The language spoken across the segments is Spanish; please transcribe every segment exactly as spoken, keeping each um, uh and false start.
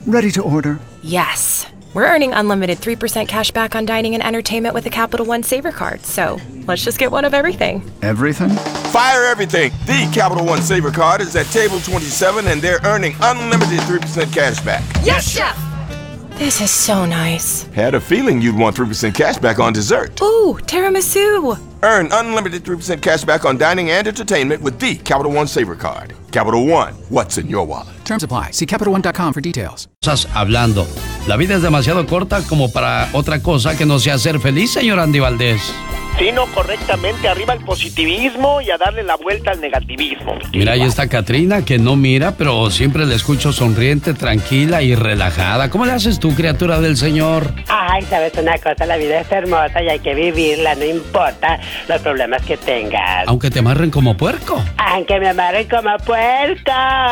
Ready to order. Yes. We're earning unlimited three percent cash back on dining and entertainment with a Capital One Saver card. So let's just get one of everything. Everything? Fire everything. The Capital One Saver card is at table twenty-seven, and they're earning unlimited three percent cash back. Yes, Chef! This is so nice. Had a feeling you'd want three percent cash back on dessert. Ooh, tiramisu. Earn unlimited three percent cash back on dining and entertainment with the Capital One Saver card. Capital One, what's in your wallet? Terms apply. See Capital One dot com for details. Estás hablando. La vida es demasiado corta como para otra cosa que no sea ser feliz, señor Andy Valdés. Sí, no, correctamente. Arriba el positivismo y a darle la vuelta al negativismo. Mira, ahí está Katrina, que no mira, pero siempre la escucho sonriente, tranquila y relajada. ¿Cómo le haces tú, criatura del Señor? Ay, sabes una cosa, la vida es hermosa y hay que vivirla, no importa los problemas que tengas. Aunque te amarren como puerco. Aunque me amarren como puerco.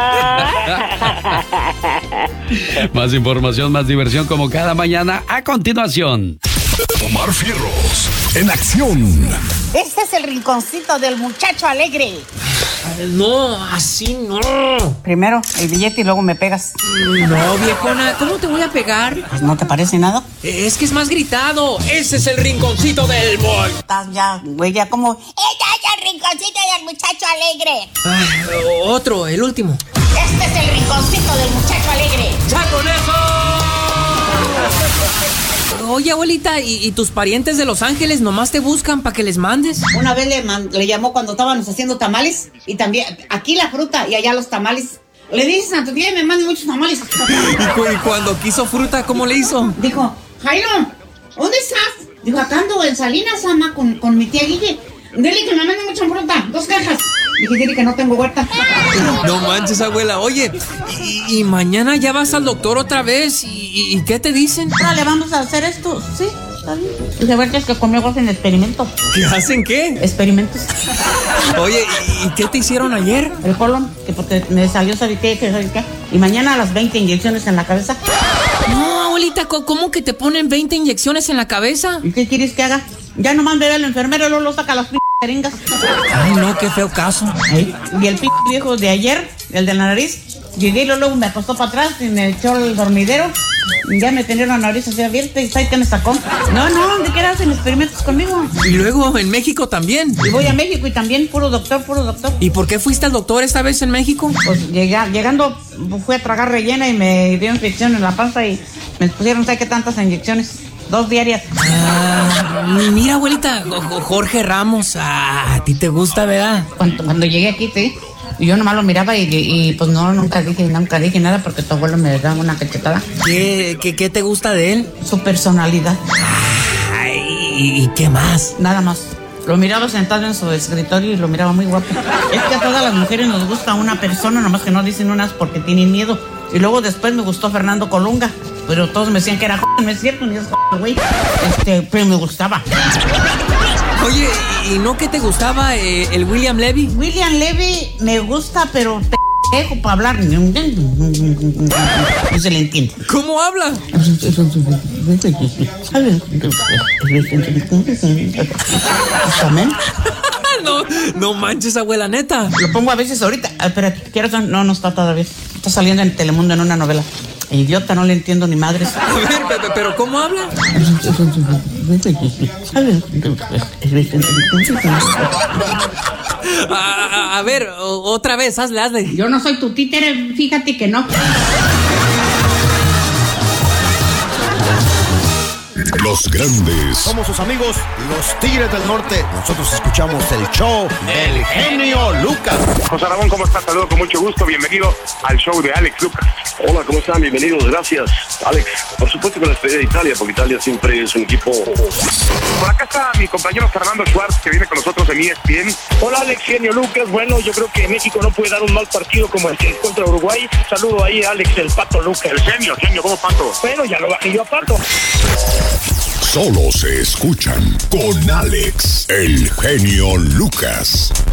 Más información, más diversión como cada mañana a continuación. Omar Fierros, en acción. Este es el rinconcito del muchacho alegre. No, así no. Primero el billete y luego me pegas. No, viejona, ¿cómo te voy a pegar? Pues no te parece nada. Es que es más gritado. Ese es el rinconcito del boy. Estás ya, güey, ya como... ¡Este es el rinconcito del muchacho alegre! Ay, otro, el último. Este es el rinconcito del muchacho alegre. ¡Ya con eso! Oye, abuelita, ¿y, ¿y tus parientes de Los Ángeles nomás te buscan para que les mandes? Una vez le, man, le llamó cuando estábamos haciendo tamales y también aquí la fruta y allá los tamales. Le dices a tu tía y me manden muchos tamales. ¿Y, cu y cuando quiso fruta, cómo le hizo? Dijo, Jairo, ¿dónde estás? Dijo, acá ando en Salinas, ama, con, con mi tía Guille. Dile que me manden mucha fruta, dos cajas. Dije, dile que no tengo huerta. No manches, abuela. Oye, y, y mañana ya vas al doctor otra vez. ¿Y, y, y qué te dicen? Dale, vamos a hacer esto. Sí, está bien. Y de verdad es que conmigo hacen experimentos. ¿Qué hacen qué? Experimentos. Oye, ¿y qué te hicieron ayer? El colon, que porque me salió, ¿sabes qué? ¿Sabes qué? Y mañana a las veinte inyecciones en la cabeza. No, abuelita, ¿cómo que te ponen veinte inyecciones en la cabeza? ¿Y qué quieres que haga? Ya nomás ve al enfermero, luego lo saca las p*** jeringas. Ay, no, qué feo caso. ¿Eh? Y el p*** viejo de ayer, el de la nariz, llegué y luego me acostó para atrás y me echó el dormidero. Y ya me tenía la nariz así abierta y ¿sabes qué me sacó? No, no, ¿de qué hacen experimentos conmigo? Y luego en México también. Y voy a México y también puro doctor, puro doctor. ¿Y por qué fuiste al doctor esta vez en México? Pues llega, llegando fui a tragar rellena y me dio infección en la panza y me pusieron, ¿sabes qué tantas inyecciones? Dos diarias. Ah, mira, abuelita, Jorge Ramos, ah, a ti te gusta, ¿verdad? Cuando, cuando llegué aquí, sí. Y yo nomás lo miraba y, y, y pues no, nunca dije, nunca dije nada porque tu abuelo me daba una cachetada. ¿Qué, qué, qué te gusta de él? Su personalidad. Ay, ¿y qué más? Nada más. Lo miraba sentado en su escritorio y lo miraba muy guapo. Es que a todas las mujeres nos gusta una persona, nomás que no dicen unas porque tienen miedo. Y luego después me gustó Fernando Colunga, pero todos me decían que era joven, no es cierto, ni es joven, güey. Este, pero me gustaba. Oye, ¿y no que te gustaba eh, el William Levy? William Levy me gusta, pero pendejo para hablar. No se le entiende. ¿Cómo habla? No, no manches, abuela, neta. Lo pongo a veces ahorita. Ah, espérate, ¿qué hora? No, no está todavía. Está saliendo en Telemundo en una novela. Idiota, no le entiendo ni madres. A ver, Pepe, ¿pero cómo habla? A, a, a ver, otra vez, hazle, hazle. Yo no soy tu títere, fíjate que no. Los grandes. Somos sus amigos, los Tigres del Norte. Nosotros escuchamos el show del genio Lucas. José Ramón, ¿cómo estás? Saludos con mucho gusto. Bienvenido al show de Alex Lucas. Hola, ¿cómo están? Bienvenidos. Gracias, Alex. Por supuesto con la estrella de Italia, porque Italia siempre es un equipo... Por acá está mi compañero Fernando Schwartz, que viene con nosotros en E S P N. Hola, Alex, genio Lucas. Bueno, yo creo que México no puede dar un mal partido como el que es contra Uruguay. Saludo ahí a Alex, el Pato Lucas. El genio, genio, ¿cómo Pato? Bueno, ya lo bajé yo a Pato. Solo se escuchan con Alex, el genio Lucas.